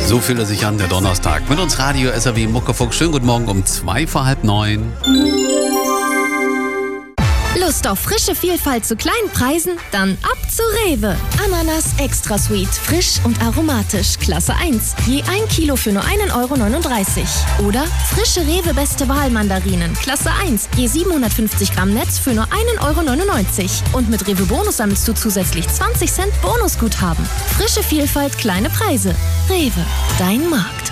So fühlt er sich an, der Donnerstag. Mit uns Radio SAW Muckefuck. Schönen guten Morgen um 8:45. Lust auf frische Vielfalt zu kleinen Preisen? Dann ab zu Rewe. Ananas Extra Sweet, frisch und aromatisch, Klasse 1. Je 1 Kilo für nur 1,39 €. Oder frische Rewe Beste Wahl Mandarinen, Klasse 1. Je 750 Gramm Netz für nur 1,99 €. Und mit Rewe Bonus sammelst du zusätzlich 20 Cent Bonusguthaben. Frische Vielfalt, kleine Preise. Rewe, dein Markt.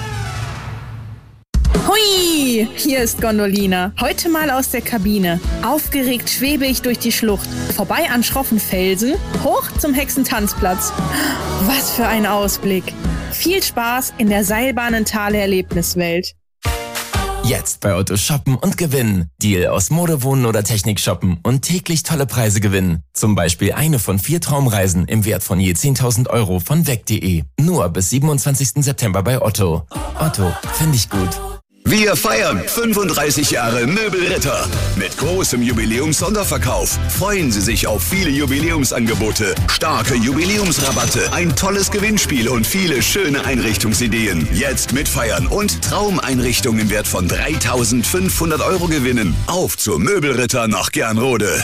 Hui, hier ist Gondolina. Heute mal aus der Kabine. Aufgeregt schwebe ich durch die Schlucht. Vorbei an schroffen Felsen, hoch zum Hexentanzplatz. Was für ein Ausblick. Viel Spaß in der Seilbahnentale-Erlebniswelt. Jetzt bei Otto shoppen und gewinnen. Deal aus Mode, Wohnen oder Technik shoppen und täglich tolle Preise gewinnen. Zum Beispiel eine von 4 Traumreisen im Wert von je 10.000 € von weg.de. Nur bis 27. September bei Otto. Otto, finde ich gut. Wir feiern 35 Jahre Möbelritter. Mit großem Jubiläums-Sonderverkauf freuen Sie sich auf viele Jubiläumsangebote, starke Jubiläumsrabatte, ein tolles Gewinnspiel und viele schöne Einrichtungsideen. Jetzt mitfeiern und Traumeinrichtungen im Wert von 3.500 € gewinnen. Auf zur Möbelritter nach Gernrode.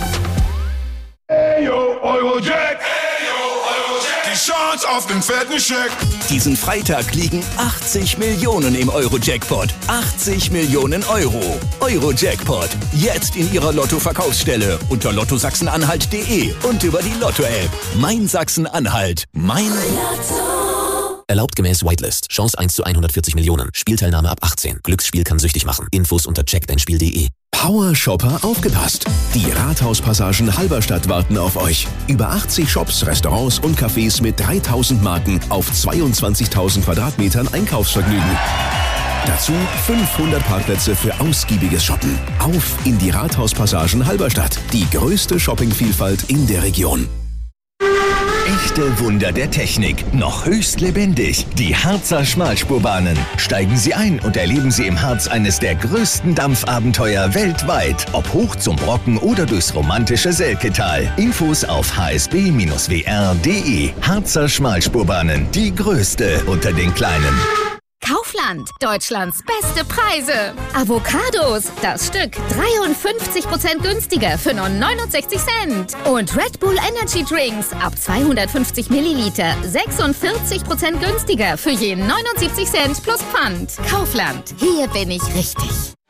Hey yo, Eurojack! Die Chance auf den fetten Scheck. Diesen Freitag liegen 80 Millionen im Euro-Jackpot. 80 Millionen €. Euro-Jackpot. Jetzt in Ihrer Lotto-Verkaufsstelle unter lottosachsen-anhalt.de und über die Lotto-App. Mein Sachsen-Anhalt. Mein Lotto. Erlaubt gemäß Whitelist. Chance 1 zu 140 Millionen. Spielteilnahme ab 18. Glücksspiel kann süchtig machen. Infos unter checkdeinspiel.de. Power Shopper aufgepasst! Die Rathauspassagen Halberstadt warten auf euch. Über 80 Shops, Restaurants und Cafés mit 3000 Marken auf 22.000 Quadratmetern Einkaufsvergnügen. Dazu 500 Parkplätze für ausgiebiges Shoppen. Auf in die Rathauspassagen Halberstadt. Die größte Shoppingvielfalt in der Region. Echte Wunder der Technik, noch höchst lebendig. Die Harzer Schmalspurbahnen. Steigen Sie ein und erleben Sie im Harz eines der größten Dampfabenteuer weltweit. Ob hoch zum Brocken oder durchs romantische Selketal. Infos auf hsb-wr.de. Harzer Schmalspurbahnen, die größte unter den kleinen. Kaufland, Deutschlands beste Preise. Avocados, das Stück 53% günstiger für nur 69 Cent. Und Red Bull Energy Drinks ab 250 Milliliter 46% günstiger für je 79 Cent plus Pfand. Kaufland, hier bin ich richtig.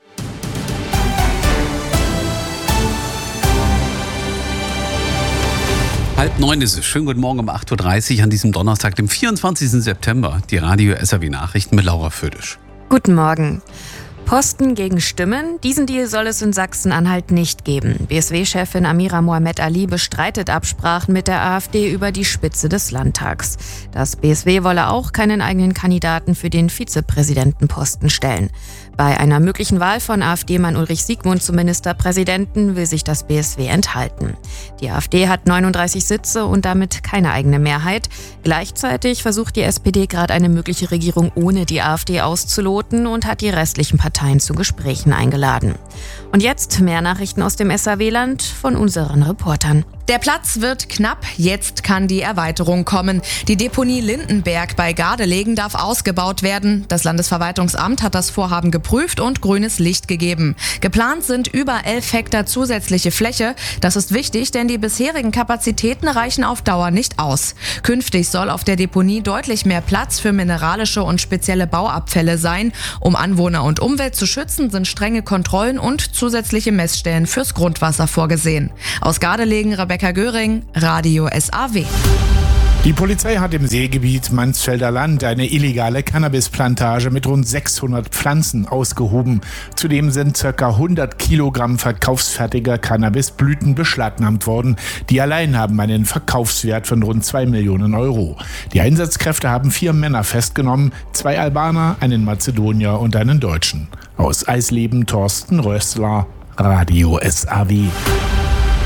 8:30 ist es. Schönen guten Morgen um 8:30 Uhr an diesem Donnerstag, dem 24. September. Die Radio SAW Nachrichten mit Laura Födisch. Guten Morgen. Posten gegen Stimmen. Diesen Deal soll es in Sachsen-Anhalt nicht geben. BSW-Chefin Amira Mohamed Ali bestreitet Absprachen mit der AfD über die Spitze des Landtags. Das BSW wolle auch keinen eigenen Kandidaten für den Vizepräsidentenposten stellen. Bei einer möglichen Wahl von AfD-Mann Ulrich Siegmund zum Ministerpräsidenten will sich das BSW enthalten. Die AfD hat 39 Sitze und damit keine eigene Mehrheit. Gleichzeitig versucht die SPD gerade eine mögliche Regierung ohne die AfD auszuloten und hat die restlichen Parteien zu Gesprächen eingeladen. Und jetzt mehr Nachrichten aus dem SAW-Land von unseren Reportern. Der Platz wird knapp, jetzt kann die Erweiterung kommen. Die Deponie Lindenberg bei Gardelegen darf ausgebaut werden. Das Landesverwaltungsamt hat das Vorhaben geprüft und grünes Licht gegeben. Geplant sind über 11 Hektar zusätzliche Fläche. Das ist wichtig, denn die bisherigen Kapazitäten reichen auf Dauer nicht aus. Künftig soll auf der Deponie deutlich mehr Platz für mineralische und spezielle Bauabfälle sein. Um Anwohner und Umwelt zu schützen, sind strenge Kontrollen und zusätzliche Messstellen fürs Grundwasser vorgesehen. Aus Gardelegen Rebecca Göring, Radio SAW. Die Polizei hat im Seegebiet Mansfelder Land eine illegale Cannabisplantage mit rund 600 Pflanzen ausgehoben. Zudem sind ca. 100 Kilogramm verkaufsfertiger Cannabisblüten beschlagnahmt worden. Die allein haben einen Verkaufswert von rund 2 Millionen €. Die Einsatzkräfte haben 4 Männer festgenommen, 2 Albaner, einen Mazedonier und einen Deutschen. Aus Eisleben Thorsten Rössler, Radio SAW.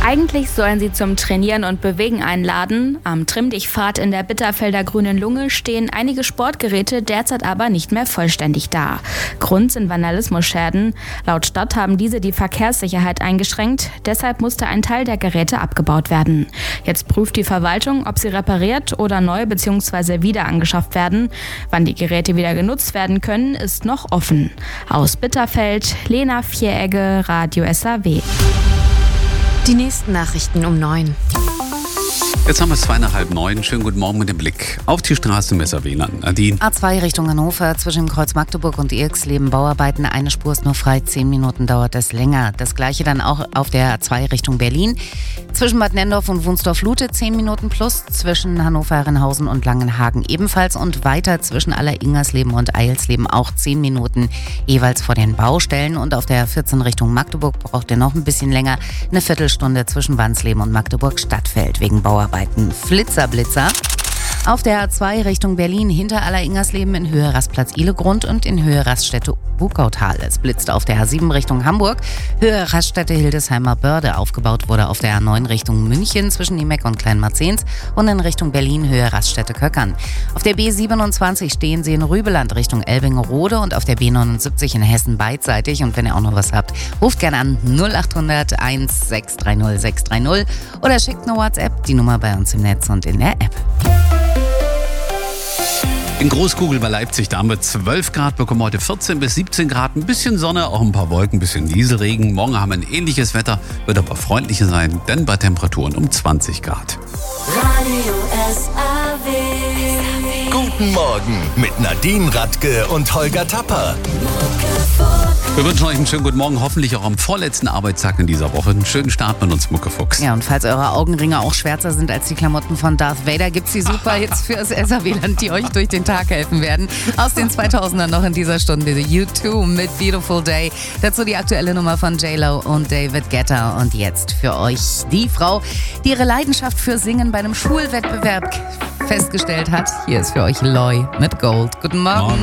Eigentlich sollen sie zum Trainieren und Bewegen einladen. Am Trimm-Dich-Pfad in der Bitterfelder Grünen Lunge stehen einige Sportgeräte derzeit aber nicht mehr vollständig da. Grund sind Vandalismusschäden. Laut Stadt haben diese die Verkehrssicherheit eingeschränkt. Deshalb musste ein Teil der Geräte abgebaut werden. Jetzt prüft die Verwaltung, ob sie repariert oder neu bzw. wieder angeschafft werden. Wann die Geräte wieder genutzt werden können, ist noch offen. Aus Bitterfeld, Lena Vieregge, Radio SAW. Die nächsten Nachrichten um 9. Jetzt haben wir es 8:30. Schönen guten Morgen mit dem Blick auf die Straße im SAW. Nadine. A2 Richtung Hannover, zwischen dem Kreuz Magdeburg und Irxleben Bauarbeiten. Eine Spur ist nur frei, 10 Minuten dauert es länger. Das gleiche dann auch auf der A2 Richtung Berlin. Zwischen Bad Nenndorf und Wunsdorf-Lute 10 Minuten plus. Zwischen Hannover-Herrenhausen und Langenhagen ebenfalls. Und weiter zwischen Aller-Ingersleben und Eilsleben auch 10 Minuten jeweils vor den Baustellen. Und auf der 14 Richtung Magdeburg braucht ihr noch ein bisschen länger. Eine Viertelstunde zwischen Wansleben und Magdeburg-Stadtfeld wegen Bauarbeiten. Flitzer-Blitzer. Auf der A2 Richtung Berlin hinter Aller-Ingersleben in Höhe Rastplatz Ihlegrund und in Höhe Raststätte Bukautal. Es blitzt auf der A7 Richtung Hamburg, Höhe Raststätte Hildesheimer Börde. Aufgebaut wurde auf der A9 Richtung München zwischen Niemeck und Kleinmarzens und in Richtung Berlin Höhe Raststätte Köckern. Auf der B27 stehen Sie in Rübeland Richtung Elbingerode und auf der B79 in Hessen beidseitig. Und wenn ihr auch noch was habt, ruft gerne an 0800 1630 630 oder schickt eine WhatsApp, die Nummer bei uns im Netz und in der App. In Großkugel bei Leipzig, da haben wir 12 Grad, bekommen heute 14 bis 17 Grad, ein bisschen Sonne, auch ein paar Wolken, ein bisschen Nieselregen. Morgen haben wir ein ähnliches Wetter, wird aber freundlicher sein, denn bei Temperaturen um 20 Grad. Radio SAW. Guten Morgen mit Nadine Radke und Holger Tapper. Wir wünschen euch einen schönen guten Morgen, hoffentlich auch am vorletzten Arbeitstag in dieser Woche. Einen schönen Start mit uns, Muckefuchs. Ja, und falls eure Augenringe auch schwärzer sind als die Klamotten von Darth Vader, gibt's die Superhits fürs SAW-Land, die euch durch den Tag helfen werden. Aus den 2000ern noch in dieser Stunde U2 mit Beautiful Day. Dazu die aktuelle Nummer von J-Lo und David Guetta. Und jetzt für euch die Frau, die ihre Leidenschaft für Singen bei einem Schulwettbewerb festgestellt hat. Hier ist für euch Loy mit Gold. Guten Morgen.